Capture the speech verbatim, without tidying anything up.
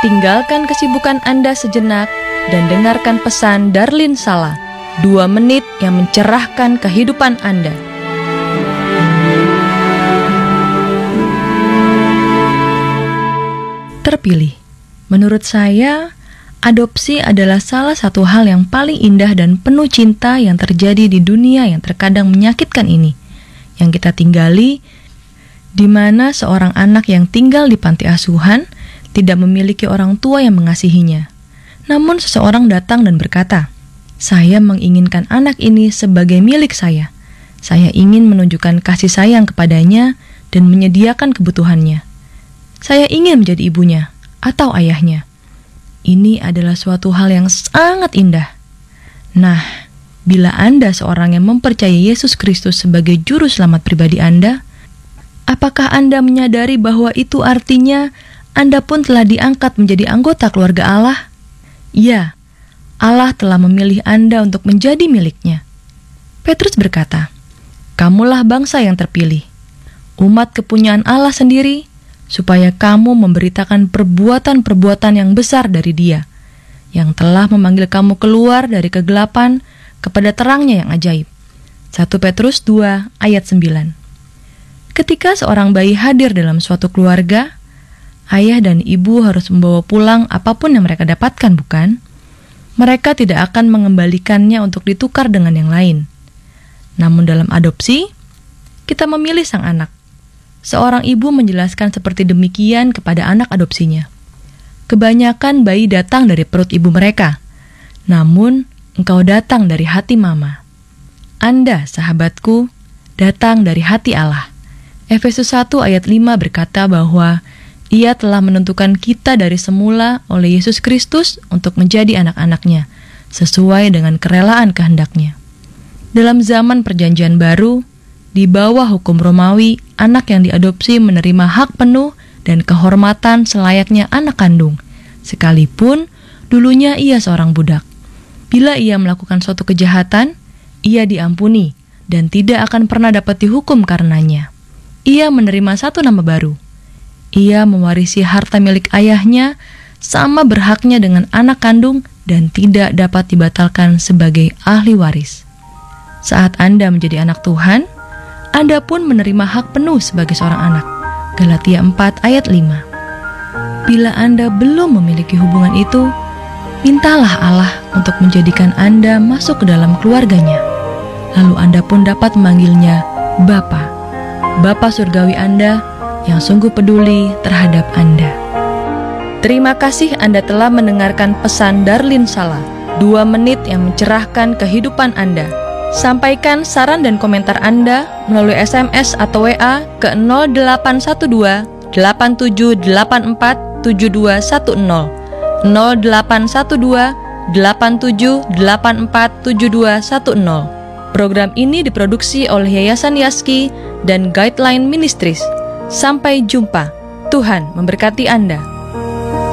tinggalkan kesibukan Anda sejenak dan dengarkan pesan Darlin Sala, dua menit yang mencerahkan kehidupan Anda. Terpilih. Menurut saya, adopsi adalah salah satu hal yang paling indah dan penuh cinta yang terjadi di dunia yang terkadang menyakitkan ini, yang kita tinggali, di mana seorang anak yang tinggal di panti asuhan tidak memiliki orang tua yang mengasihinya. Namun seseorang datang dan berkata, "Saya menginginkan anak ini sebagai milik saya. Saya ingin menunjukkan kasih sayang kepadanya dan menyediakan kebutuhannya. Saya ingin menjadi ibunya atau ayahnya." Ini adalah suatu hal yang sangat indah. Nah, bila Anda seorang yang mempercayai Yesus Kristus sebagai juru selamat pribadi Anda, apakah Anda menyadari bahwa itu artinya Anda pun telah diangkat menjadi anggota keluarga Allah? Ya, Allah telah memilih Anda untuk menjadi miliknya. Petrus berkata, "Kamulah bangsa yang terpilih, umat kepunyaan Allah sendiri, supaya kamu memberitakan perbuatan-perbuatan yang besar dari Dia, yang telah memanggil kamu keluar dari kegelapan kepada terangnya yang ajaib." satu Petrus dua ayat sembilan. Ketika seorang bayi hadir dalam suatu keluarga, ayah dan ibu harus membawa pulang apapun yang mereka dapatkan, bukan? Mereka tidak akan mengembalikannya untuk ditukar dengan yang lain. Namun dalam adopsi, kita memilih sang anak. Seorang ibu menjelaskan seperti demikian kepada anak adopsinya. "Kebanyakan bayi datang dari perut ibu mereka, namun engkau datang dari hati mama. Anda, sahabatku, datang dari hati Allah." Efesus satu ayat lima berkata bahwa Ia telah menentukan kita dari semula oleh Yesus Kristus untuk menjadi anak-anaknya, sesuai dengan kerelaan kehendak-Nya. Dalam zaman Perjanjian Baru, di bawah hukum Romawi, anak yang diadopsi menerima hak penuh dan kehormatan selayaknya anak kandung, sekalipun dulunya ia seorang budak. Bila ia melakukan suatu kejahatan, ia diampuni dan tidak akan pernah dapat dihukum karenanya. Ia menerima satu nama baru. Ia mewarisi harta milik ayahnya sama berhaknya dengan anak kandung dan tidak dapat dibatalkan sebagai ahli waris. Saat Anda menjadi anak Tuhan, Anda pun menerima hak penuh sebagai seorang anak. Galatia empat ayat lima. Bila Anda belum memiliki hubungan itu, mintalah Allah untuk menjadikan Anda masuk ke dalam keluarganya. Lalu Anda pun dapat memanggilnya Bapa. Bapa surgawi Anda yang sungguh peduli terhadap Anda. Terima kasih Anda telah mendengarkan pesan Darlin Sala, dua menit yang mencerahkan kehidupan Anda. Sampaikan saran dan komentar Anda melalui S M S atau W A ke nol delapan satu dua delapan tujuh delapan empat tujuh dua satu nol nol delapan satu dua delapan tujuh delapan empat tujuh dua satu nol. Program ini diproduksi oleh Yayasan Yaski dan Guideline Ministries. Sampai jumpa. Tuhan memberkati Anda.